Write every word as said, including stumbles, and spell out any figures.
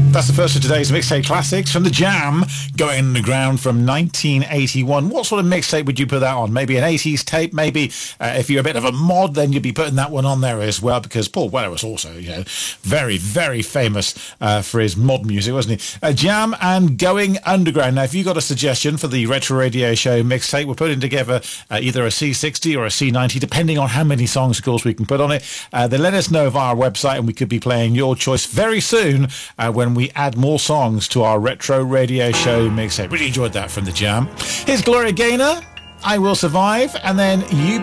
That's the first of today's Mixtape Classics from The Jam, Going Underground from nineteen eighty-one. What sort of mixtape would you put that on? Maybe an eighties tape? Maybe uh, if you're a bit of a mod, then you'd be putting that one on there as well, because Paul Weller was also, you know, very, very famous uh, for his mod music, wasn't he? Uh, Jam and Going Underground. Now, if you've got a suggestion for the Retro Radio Show mixtape, we're putting together uh, either a C sixty or a C ninety, depending on how many songs, of course, we can put on it. Uh, then let us know via our website, and we could be playing your choice very soon uh, when we add more songs to our Retro Radio Show mixtape. Really enjoyed that from The Jam. Here's Gloria Gaynor, I Will Survive, and then you